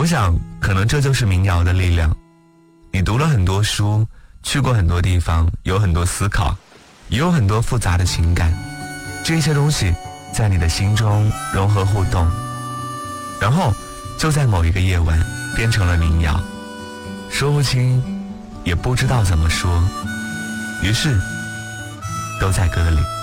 我想可能这就是民谣的力量。你读了很多书，去过很多地方，有很多思考，也有很多复杂的情感，这些东西在你的心中融合互动，然后就在某一个夜晚变成了民谣，说不清也不知道怎么说，于是都在歌里。